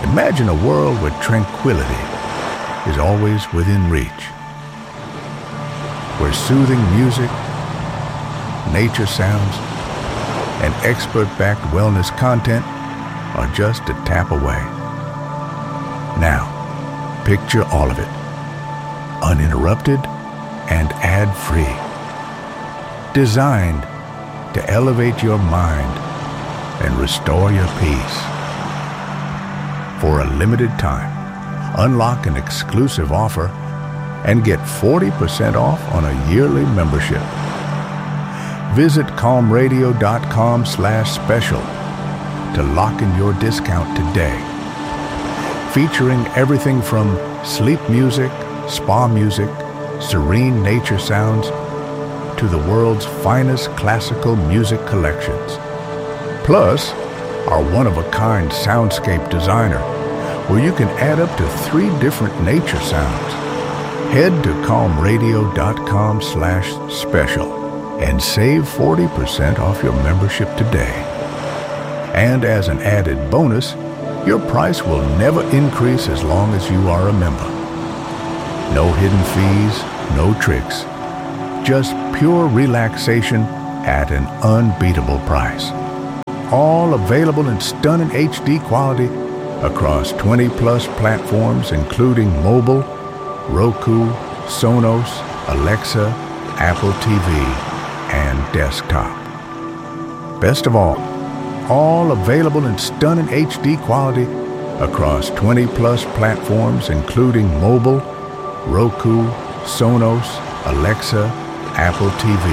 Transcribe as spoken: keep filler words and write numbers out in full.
Imagine a world where tranquility is always within reach, where soothing music, nature sounds, and expert-backed wellness content are just a tap away. Now, picture all of it, uninterrupted and ad-free, designed to elevate your mind and restore your peace. For a limited time, unlock an exclusive offer and get forty percent off on a yearly membership. Visit calm radio dot com slash special to lock in your discount today. Featuring everything from sleep music, spa music, serene nature sounds, to the world's finest classical music collections. Plus, our one-of-a-kind soundscape designer, where you can add up to three different nature sounds. Head to calm radio dot com slash special and save forty percent off your membership today. And as an added bonus, your price will never increase as long as you are a member. No hidden fees, no tricks, just pure relaxation at an unbeatable price. All available in stunning H D quality across twenty plus platforms, including mobile, Roku, Sonos, Alexa, Apple T V, and desktop. Best of all, all available in stunning H D quality across twenty plus platforms, including mobile, Roku, Sonos, Alexa, Apple T V,